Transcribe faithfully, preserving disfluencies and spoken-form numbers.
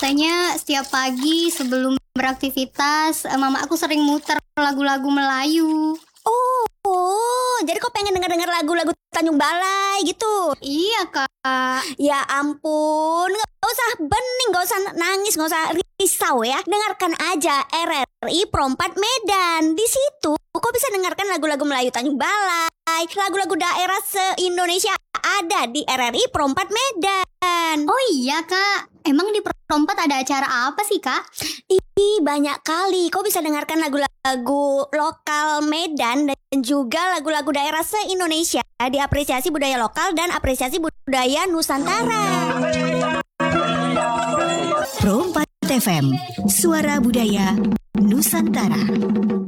biasanya setiap pagi sebelum beraktivitas, eh, mama aku sering muter lagu-lagu Melayu. Oh, oh, jadi kau pengen denger-denger lagu-lagu Tanjung Balai gitu? Iya, Kak. Ya ampun, gak usah bening, gak usah nangis, gak usah risau ya. Dengarkan aja R R I Pro empat Medan. Di situ kau bisa dengarkan lagu-lagu Melayu Tanjung Balai, lagu-lagu daerah se-Indonesia ada di R R I Pro empat Medan. Oh iya, Kak. Emang di Pro empat ada acara apa sih, Kak? Ih, banyak kali. Kau bisa dengarkan lagu-lagu lokal Medan dan juga lagu-lagu daerah se-Indonesia. Diapresiasi budaya lokal dan apresiasi budaya Nusantara. Pro empat F M, suara budaya Nusantara.